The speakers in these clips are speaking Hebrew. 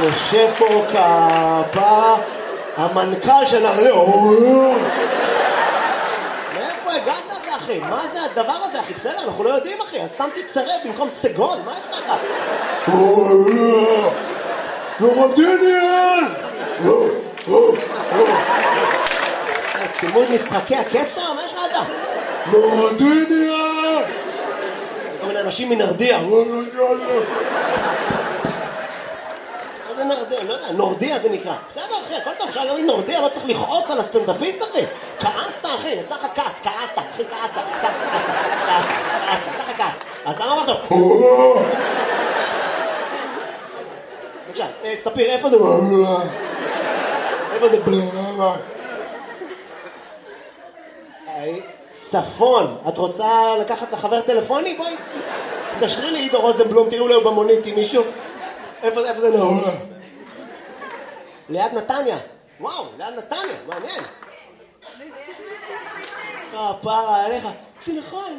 יושב פה כפרה, המנכ"ל של הרדיו. מאיפה הגעת אתה, אחי? מה זה הדבר הזה, אחי? בסדר, אנחנו לא יודעים, אחי. אז שמתי צרב במקום סגול, מה יש לך? נורדיניאל! צימוד משחקי הקסר, מה יש לך אתה? נורדיניאל! כל מיני אנשים מנרדיה. מה זה נרדיה? לא יודע, נורדיה זה נקרא. בסדר אחי, הכל טוב, אפשר להגיד נורדיה, לא צריך לכעוס על הסטנדאפיסט אחי. כעסת אחי, יצא לך כעס, כעסת, אחי כעסת, יצא לך כעס. אז למה אמרת? בבקשה, ספיר, איפה זה? איפה זה? צפון, את רוצה לקחת לחבר טלפוני? בואי, תקשרי לי עידו רוזנבלום, תראו לו במונית עם מישהו. איפה זה לא? ליד נתניה. וואו, ליד נתניה, מעניין. פרה, עליך. זה נכון.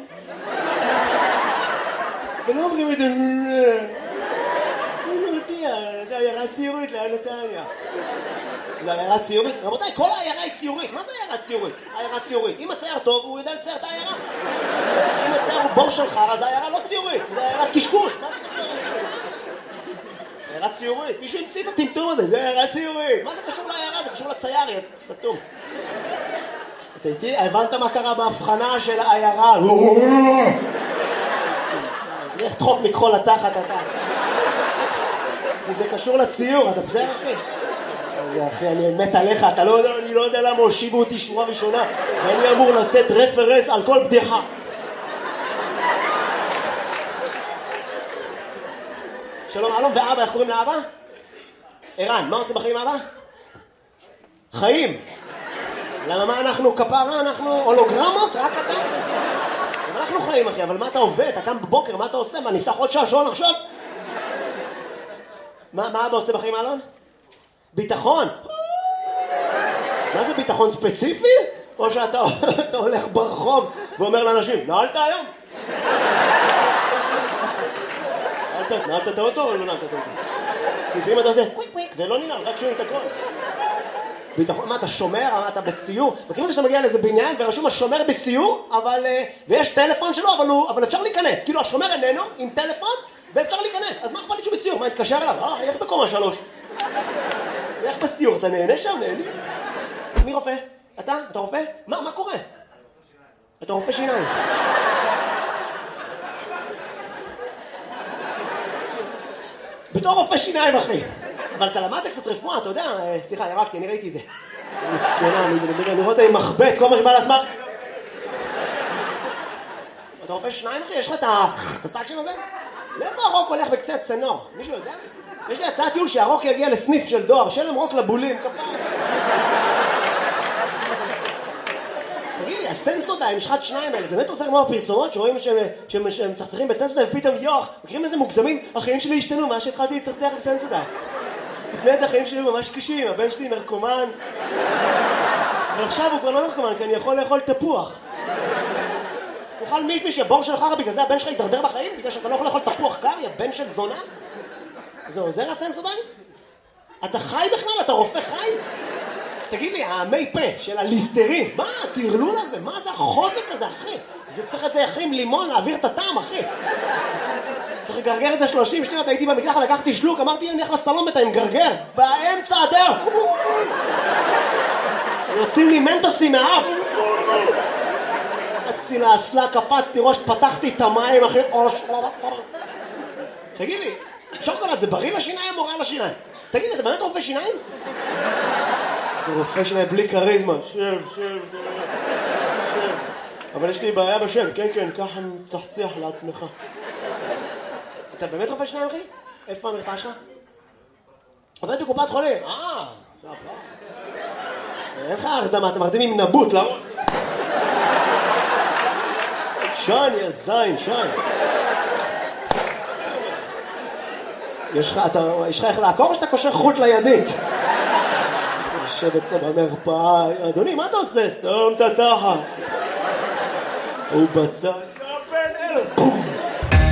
ולא אומרים את זה. אני לא יודע, זה עיירה ציורית ליד נתניה. זה עיירה ציורית? רבותיי, כל העיירה היא ציורית. מה זה עיירה ציורית? עיירה ציורית. אם הצייר טוב, הוא יודע לצייר את העיירה. אם הצייר הוא בור של חרא, זה העיירה לא ציורית. זה עיירת קשקוש. מה זה עיירה ציורית? מישהו המציא את הטמטום הזה, זה עיירה ציורית. מה זה קשור לעיירה? זה קשור לצייר, יא סתום. אתה איתי? הבנת מה קרה בהבחנה של העיירה? איך תחוף מכחול לתחת אתה. כי זה קשור לציור, אתה בסדר אחי? אחי, אני מת עליך, אני לא יודע למה הושיבו אותי שורה ראשונה ואני אמור לתת רפרנס על כל בדיחה. שלום, אלון ואבא, איך קוראים לאבא? ערן, מה עושים בחיים אבא? חיים. למה מה אנחנו כפרה? אנחנו הולוגרמות? רק אתה? אבל אנחנו חיים אחי, אבל מה אתה עובד? אתה קם בבוקר, מה אתה עושה? מה, נפתח עוד שעון עכשיו? מה אבא עושה בחיים אלון? ביטחון. מה זה ביטחון ספציפי? או שאתה הולך ברחוב ואומר לאנשים, נעלת היום? נעלת את האוטו או לא נעלת את האוטו? לפעמים אתה עושה קוויק קוויק ולא ננעל, רק שומעים את הכל. ביטחון, מה אתה שומר? מה אתה בסיור? וכאילו שאתה מגיע לאיזה בניין ורשום השומר בסיור, ויש טלפון שלו, אבל אפשר להיכנס. כאילו השומר איננו עם טלפון ואפשר להיכנס. אז מה אכפת לי שהוא בסיור? מה, התקשר אליו? איך בקומה 3? איך בסיור? אתה נהנה שם? נהנה? מי רופא? אתה? אתה רופא? מה קורה? אתה רופא שיניים. בתור רופא שיניים אחי. אבל אתה למדת קצת רפואה, אתה יודע? סליחה, ירקתי, אני ראיתי את זה. מסכנה, אני רואה אותה עם מחבט, כל מה שבא לעצמך. אתה רופא שיניים אחי? יש לך את הסאקשן הזה? לאיפה הרוק הולך בקצה הצנור? מישהו יודע? יש לי הצעת טיול שהרוק יגיע לסניף של דואר, שאין להם רוק לבולים, כפר. תגיד לי, הסנסודיים, יש לך את שניים האלה, זה באמת עושה כמו הפרסומות, שרואים שהם מצחצחים בסנסודיים, ופתאום יוח, מכירים איזה מוגזמים, החיים שלי השתנו, מה שהתחלתי לצחצח בסנסודיים. לפני איזה החיים שלי ממש קשים, הבן שלי נרקומן, אבל עכשיו הוא כבר לא נרקומן, כי אני יכול לאכול תפוח. תאכל מישהו שבור של חרא, בגלל זה הבן שלך ידרדר בחיים, בגלל שאתה לא יכול לאכול תפוח קר, יא בן של זונה? זה עוזר הסנסודיים? אתה חי בכלל? אתה רופא חי? תגיד לי, המי פה של הליסטרין, מה התרלול הזה? מה זה החוזק הזה, אחי? זה צריך את זה אחי עם לימון להעביר את הטעם, אחי. צריך לגרגר את זה 30 שניות, הייתי במקלחת, לקחתי שלוק, אמרתי, אני הולך לסלון בינתיים, מגרגר, באמצע הדרך. יוצאים לי מנטוסים מהאף. קפצתי לאסלה, קפצתי ראש, פתחתי את המים, אחי. תגיד לי, שוקולד זה בריא לשיניים או רע לשיניים? תגיד לי, אתה באמת רופא שיניים? זה רופא שיניים בלי קריזמה. שב. אבל יש לי בעיה בשם, כן, ככה מצחצח לעצמך. אתה באמת רופא שיניים, אחי? איפה המרפאה שלך? עובד בקופת חולים. אין לך הרדמה, אתה מרדים עם נבוט, לא? שן, יא זין, שן. יש לך איך לעקור או שאתה קושר חוט לידית? יושב אצלו במרפאה, אדוני, מה אתה עושה? סתום את התחת. הוא בצד.